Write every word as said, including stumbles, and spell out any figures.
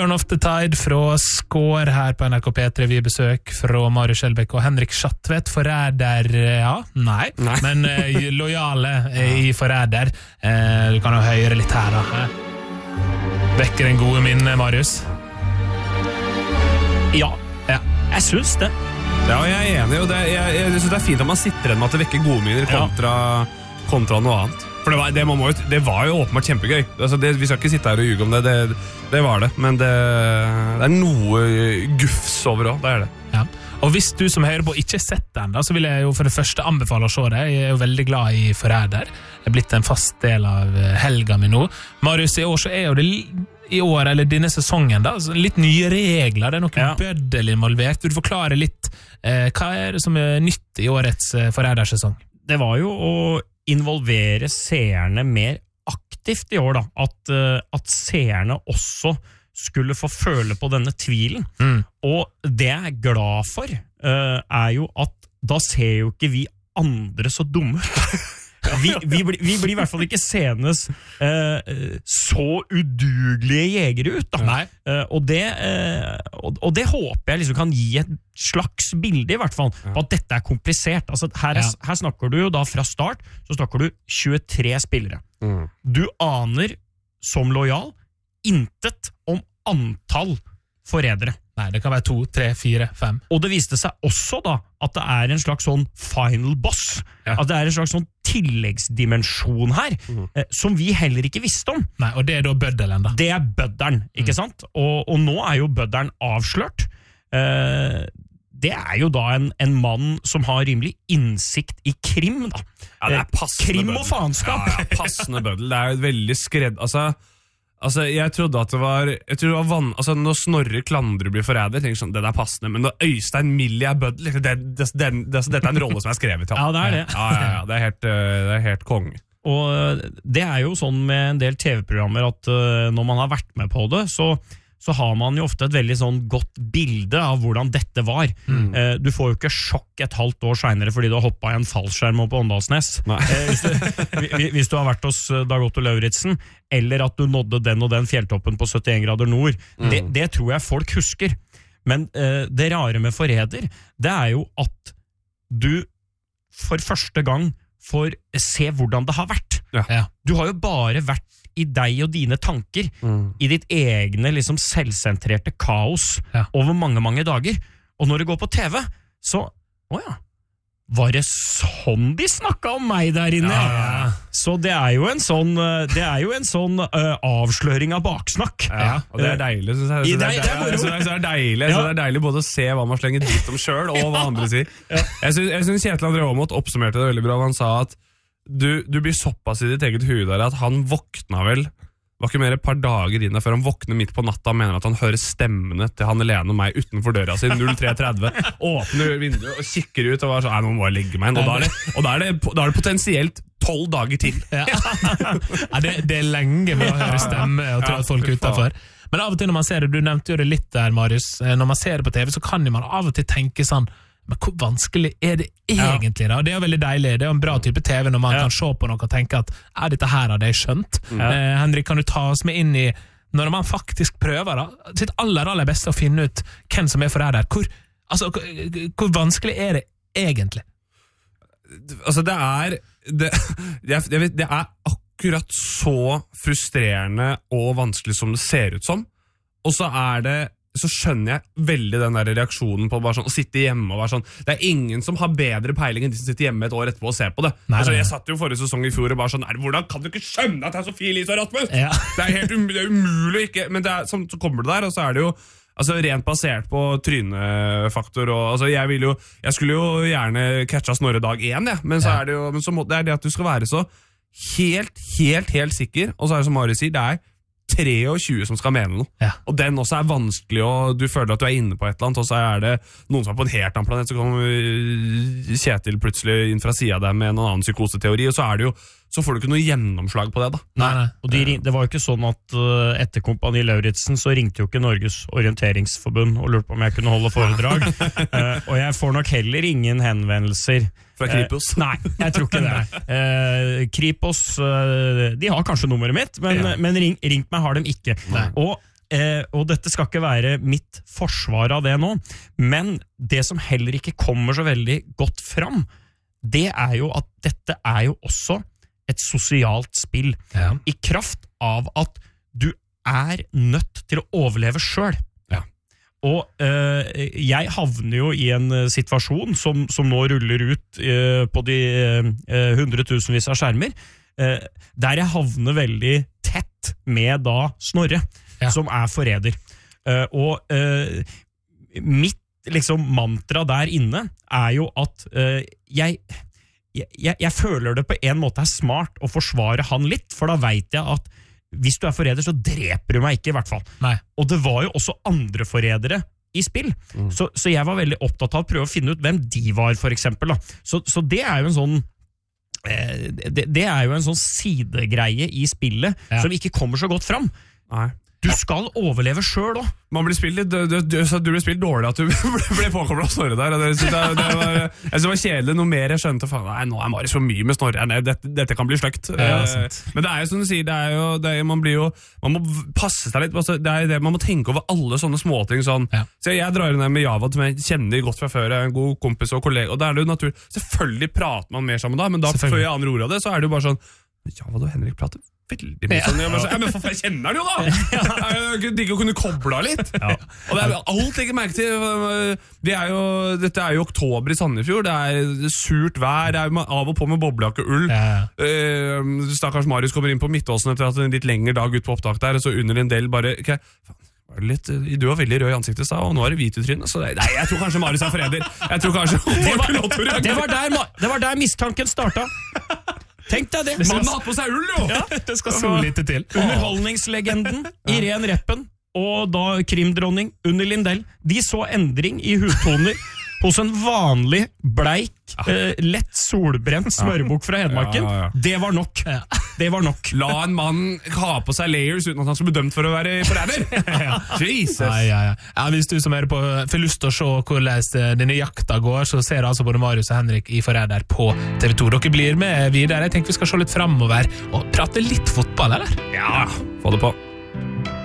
Turn of the Tide fra Skår her på N R K P tre. Vi besøk fra Marius Skjelbæk og Henrik Schatvedt. Forræder, ja, nei, nei. Men uh, lojale uh, i Forræder. Uh, du kan jo høre litt her da. Vekker en gode minne, Marius? Ja, ja. Jeg synes det. Ja, jeg er enig, og det, jeg, jeg synes det er fint at man sitter igjen med at det vekker gode minner kontra, ja. kontra noe annet. For det var, det, må, det var jo åpenbart kjempegøy. Altså det, vi skal ikke sitte her og ljuge om det, det, det var det. Men det, det er noe gufs over også, det er det. Ja. Og hvis du som hører på ikke har sett den, da, så vil jeg jo for det første anbefale å se det. Jeg er jo veldig glad i Forræder. Det er blitt en fast del av helga mi nå. Marius, i år så er jo det i år, eller denne sesongen da, litt nye regler, det er noe ja. bøddel involvert. Vil du forklare litt eh, hva er det som er nytt i årets eh, Forrædersesong? Det var jo å involvere seerne mer aktivt i år da, at, uh, at seerne også skulle få føle på denne tvilen. Mm. Og det jeg er glad for, uh, er jo at da ser jo ikke vi andre så dumme ut. Vi, vi, blir, vi blir i hvert fall ikke senes uh, så udugelige jegere ut da. Nei. Uh, og, det, uh, og, og det håper jeg liksom kan gi et slags bilde i hvert fall på at dette er komplisert. Altså, her, er, her snakker du jo da fra start, så snakker du tjuetre spillere. Mm. Du aner som lojal intet om antall forrædere. Nei, det kan være to, tre, fire, fem. Og det viste seg også da at det er en slags sånn final boss. Ja. At det er en slags sånn tilleggsdimensjon her, mm. eh, som vi heller ikke visste om. Nei, og det er da bøddelen da. Det er bøddelen, ikke mm. sant? Og, og nå er jo bøddelen avslørt. Eh, det er jo da en, en mann som har rimelig innsikt i krim da. Ja, det er passende krim bøddel. Og faenskap. Ja, ja, passende bøddel. Det er jo veldig skred... Altså... Altså, jeg trodde at det var, jeg trodde det var vann, altså, når Snorre Klandre blir forræder, tenker jeg sånn, det er passende, men når Øystein Millie er bøddel, det, det, det, det, dette er en rolle som er skrevet til. Ja, det er det. Ja, ja, ja, det er helt, det er helt konge. Og det er jo sånn med en del T V-programmer at uh, når man har vært med på det, så, så har man jo ofte et veldig sånn godt bilde av hvordan dette var. Mm. Uh, du får jo ikke sjokk et halvt år senere fordi du har hoppet i en fallskjerm oppe på Åndalsnes. Uh, hvis, du, hvis du har vært hos Dag Otto Lauritzen, eller at du nådde den og den fjelltoppen på syttien grader nord. Mm. Det, det tror jeg folk husker. Men uh, det rare med forræder, det er jo at du for første gang får se hvordan det har vært. Ja. Du har jo bare vært i deg og dine tanker, mm. i ditt egne liksom selvsentrerte kaos ja. Over mange, mange dager. Og når det går på T V, så, å ja, var det sånn de snakket om meg der inne? Ja. Så det er jo en sånn, det er jo en sånn uh, avsløring av baksnakk. Ja, og det er deilig, synes jeg. Så det, er, det, er, det, er, det, er, det er deilig, ja. Så det er deilig både å se hva man slenger dit om selv, og hva andre sier. Ja. Jeg synes, jeg synes Kjetil André Aamodt oppsummerte det veldig bra, han sa at Du, du blir såpass i ditt eget huvud der at han våkna vel, var ikke mer et par dager inne før han våkner midt på natta og mener at han hører stemmene til han Helene og meg utenfor døra si null tre tretti, åpner vinduet og kikker ut og var sånn, nei, nå må jeg legge meg inn, og da er det, og da er det, da er det potensielt tolv dager til. Ja. Ja, det, det er lenge med å høre stemme og tro at folk er utenfor. Men av og til når man ser det, du nevnte jo det litt der, Marius, når man ser det på T V så kan man av og til tenke sånn, men hvor vanskelig er det egentlig da? Det er jo veldig deilig, det er jo en bra type T V når man ja. Kan se på noe og tenke at er dette her hadde jeg skjønt? Ja. Eh, Henrik, kan du ta oss med inn i når man faktisk prøver da, sitt aller, aller beste å finne ut hvem som er forræder? Hvor, altså, hvor vanskelig er det egentlig? Altså det er det, jeg, jeg vet, det er akkurat så frustrerende og vanskelig som det ser ut som, og så er det så skjønner jeg veldig den der reaksjonen på bare sånn, å sitte hjemme og være sånn, det er ingen som har bedre peiling enn de som sitter hjemme et år etterpå og ser på det. Nei, altså, jeg satt jo forrige sesong i fjor og bare sånn, hvordan kan du ikke skjønne at det er Sofie Elise og Rasmus? Ja. Det er helt um, det er umulig ikke, men det er, så, så kommer du der, og så er det jo altså, rent basert på trynefaktor, og altså, jeg vil jo, jeg skulle jo gjerne catcha Snorre dag én, ja, men så ja. Er det jo, men så må, det er det at du skal være så helt, helt, helt sikker, og så er det som Mari sier, det er tjuetre som skal mene noe. Ja. Og den også er vanskelig, og du føler at du er inne på et eller annet, og så er det noen som er på en helt annen planet, så kommer Kjetil plutselig inn fra siden av deg med en annen psykoseteori, og så er det jo, så får du ikke noe gjennomslag på det da. Nei, nei. Og de, det var jo ikke sånn at uh, etter Kompani Lauritzen så ringte jo ikke Norges Orienteringsforbund og lurte på om jeg kunne holde foredrag. uh, og jeg får nok heller ingen henvendelser fra Kripos? Uh, nei, jeg tror ikke det. Uh, Kripos, uh, de har kanskje nummeret mitt, men, ja. men ring, ringt meg har de ikke. Nei. Og eh, og dette skal ikke være mitt forsvar av det nå, men det som heller ikke kommer så veldig godt fram, det er jo at dette er jo også et sosialt spill, Ja. i kraft av at du er nødt til å overleve selv. Ja. Og eh, jeg havner jo i en eh, situasjon som, som nå ruller ut eh, på de eh, hundretusenvis av skjermer, eh, der jeg havner veldig tett med da Snorre, Ja. som er forræder. Eh, og eh, mitt liksom mantra der inne er jo at uh, jeg, jeg, jeg føler det på en måte er smart å forsvare han litt, for da vet jeg at hvis du er forræder, så dreper du meg ikke i hvert fall. Nei. Og det var jo også andre forrædere i spill, Mm. så, så jeg var veldig opptatt av å prøve å finne ut hvem de var, for eksempel. Da. Så, så det er jo en sånn eh, det, det er jo en sånn sidegreie i spillet Ja. som ikke kommer så godt fram. Nei. Du skal overleve selv også. Man blir spilt litt, du, du, du, så du ble spilt dårlig at du ble påkoblet av Snorre der. og Det, synes jeg, det, var, jeg synes det var kjedelig. Noe mer jeg skjønte, faen, nei, nå er Marius for mye med Snorre. Nei, dette, dette kan bli sløkt. Ja, Eh, sant. Men det er jo som du sier, det er jo, det er, man blir jo, man må passe seg litt. Altså, det er det, man må tenke over alle sånne småting. Sånn. Ja. Så jeg drar ned med Java, som jeg kjenner godt fra før. Jeg er en god kompis og kollega. Og da er det jo naturlig. Selvfølgelig prater man mer sammen da, men da før jeg aner ordet av det, så er det jo bare sånn Java og Henrik prater veldig mye sånn. Jeg bare sånn, ja, men for faen, jeg kjenner den jo da! Jeg digger å kunne koble av litt. Og det er jo alt jeg ikke merker til. Det er jo, dette er jo oktober i Sandefjord, det er surt vær, det er av og på med boblejakke og ull. Ja, ja. Eh, stakkars Marius kommer inn på Midtåsen etter at en litt lengre dag ut på opptak der, og så under en del bare okay, var det litt, du var veldig rød i ansiktet, sa, og nå er det hvit i trynet, så det, nei, jeg tror kanskje Marius er forræder. Jeg tror kanskje Det var, det var, der, ma- det var der mistanken starta. Tenk deg det. Mannen har hatt på seg ull, jo! Ja, det skal så lite til. Underholdningslegenden Irene Reppen og da krimdronning Unni Lindell, de så endring i hudtoner hos en vanlig, bleik, eh, lett solbrent smørbukk fra Hedmarken. Ja, ja, ja. Det var nok. Det var nok. La en mann ha på seg layers uten at han skal bli dømt for å være forræder. Jesus! Ja, ja, ja. Ja, hvis du som er på får lyst til å se hvordan denne jakta går, så ser altså både Marius og Henrik i Forræder på T V to. Dere blir med videre. Jeg tenker vi skal se litt fremover og prate litt fotball, eller? Ja, få det på.